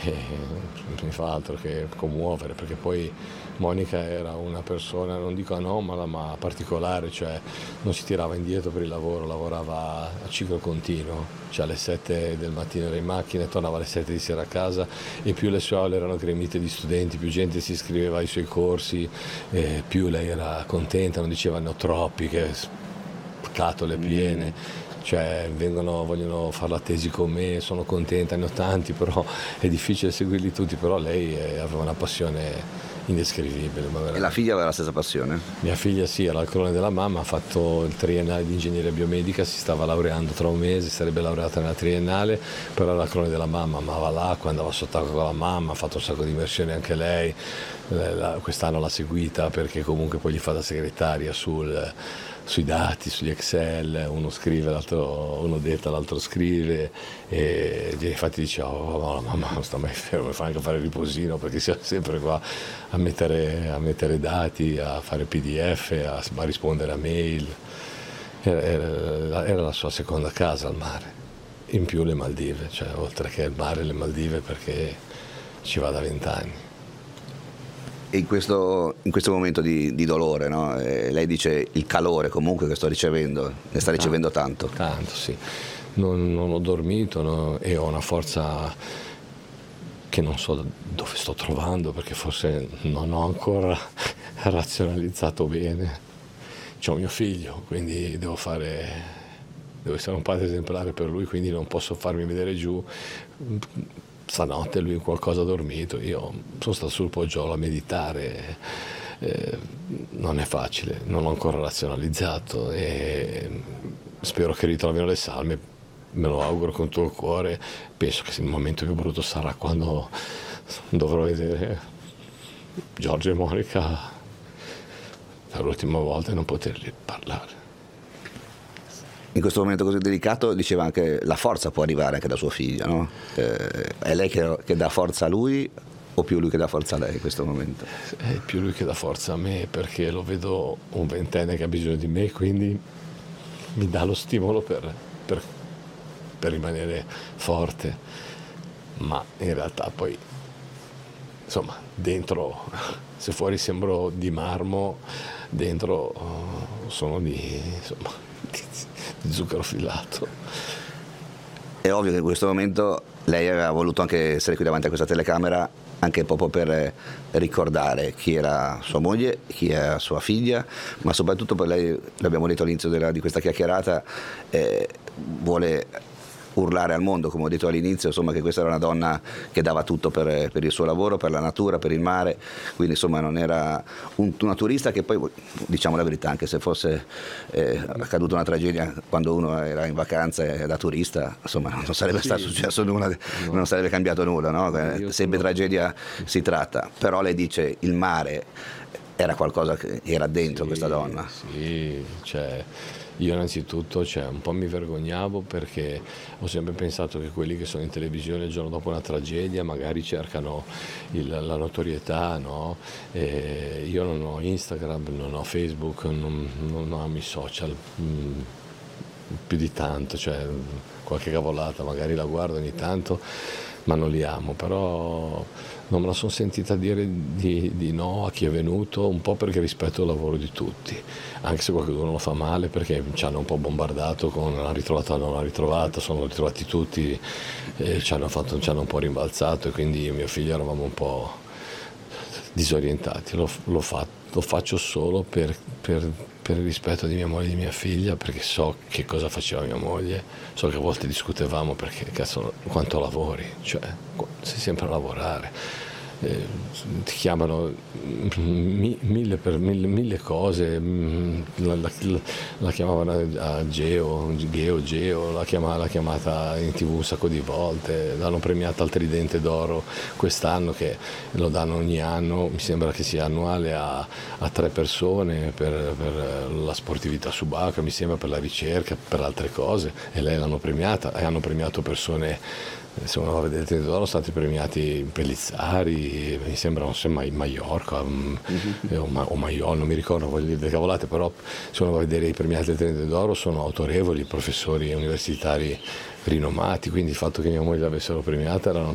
mi fa altro che commuovere, perché poi Monica era una persona, non dico anomala, ma particolare, cioè non si tirava indietro per il lavoro, lavorava a ciclo continuo, cioè alle 7 del mattino era in macchina e tornava alle 7 di sera a casa, e più le sue aule erano gremite di studenti, più gente si iscriveva ai suoi corsi, più lei era contenta, non diceva ne ho troppi, che scatole piene. Cioè vogliono fare la tesi con me, sono contenta, ne ho tanti, però è difficile seguirli tutti, però lei aveva una passione indescrivibile. E la figlia aveva la stessa passione? Mia figlia sì, era al clone della mamma, ha fatto il triennale di ingegneria biomedica, si stava laureando tra un mese, sarebbe laureata nella triennale, però era al clone della mamma, amava l'acqua, andava sott'acqua con la mamma, ha fatto un sacco di immersioni anche lei, quest'anno l'ha seguita perché comunque poi gli fa da segretaria sui dati, sugli Excel, uno scrive, uno detta, l'altro scrive, e infatti dice no, la mamma non sta mai fermo, mi fa anche fare riposino perché siamo sempre qua a mettere dati, a fare PDF, a rispondere a mail. Era la sua seconda casa al mare, in più le Maldive, cioè oltre che il mare le Maldive, perché ci va da 20 anni. E in questo momento di dolore, no? Lei dice il calore comunque che sto ricevendo, ne sta ricevendo tanto. Tanto, sì. Non ho dormito, no? E ho una forza che non so dove sto trovando, perché forse non ho ancora razionalizzato bene. C'ho mio figlio, quindi devo essere un padre esemplare per lui, quindi non posso farmi vedere giù. Stanotte lui qualcosa ha dormito, io sono stato sul poggiolo a meditare, non è facile, non ho ancora razionalizzato e spero che ritrovino le salme, me lo auguro con tutto il cuore. Penso che il momento più brutto sarà quando dovrò vedere Giorgio e Monica per l'ultima volta e non potergli parlare. In questo momento così delicato diceva anche la forza può arrivare anche da sua figlia, no? È lei che dà forza a lui o più lui che dà forza a lei in questo momento? È più lui che dà forza a me, perché lo vedo un ventenne che ha bisogno di me, quindi mi dà lo stimolo per rimanere forte, ma in realtà poi insomma dentro, se fuori sembro di marmo, dentro sono di zucchero filato. È ovvio che in questo momento lei aveva voluto anche essere qui davanti a questa telecamera anche proprio per ricordare chi era sua moglie, chi era sua figlia, ma soprattutto per lei, l'abbiamo detto all'inizio di questa chiacchierata, vuole urlare al mondo, come ho detto all'inizio, insomma, che questa era una donna che dava tutto per il suo lavoro, per la natura, per il mare, quindi insomma non era una turista che poi, diciamo la verità, anche se fosse accaduta una tragedia quando uno era in vacanza da turista, insomma non sarebbe stato successo nulla, non sarebbe cambiato nulla, no? Sempre tragedia si tratta, però lei dice il mare era qualcosa che era dentro questa donna. Sì, cioè io innanzitutto un po' mi vergognavo, perché ho sempre pensato che quelli che sono in televisione il giorno dopo una tragedia magari cercano la notorietà, no? Io non ho Instagram, non ho Facebook, non amo i social più di tanto, cioè qualche cavolata magari la guardo ogni tanto, ma non li amo, però non me la sono sentita dire di no a chi è venuto, un po' perché rispetto il lavoro di tutti, anche se qualcuno lo fa male, perché ci hanno un po' bombardato con la ritrovata, non la ritrovata, sono ritrovati tutti, ci hanno un po' rimbalzato, e quindi io e mio figlio eravamo un po' disorientati. Lo faccio solo per il rispetto di mia moglie e di mia figlia, perché so che cosa faceva mia moglie, so che a volte discutevamo perché cazzo quanto lavori, cioè sei sempre a lavorare. Ti chiamano mille cose, la chiamavano a Geo, l'ha chiamata in TV un sacco di volte, l'hanno premiata al Tridente d'Oro quest'anno, che lo danno ogni anno, mi sembra che sia annuale, a 3 persone per la sportività subacquea, mi sembra, per la ricerca, per altre cose, e lei l'hanno premiata, e hanno premiato persone. Se uno va a vedere il Tridente d'Oro, sono stati premiati Pellizzari, mi sembra Maiorca o Maiol, non mi ricordo, voglio dire le cavolate, però se uno va a vedere i premiati del Tridente d'Oro sono autorevoli, professori universitari rinomati, quindi il fatto che mia moglie l'avessero premiata era una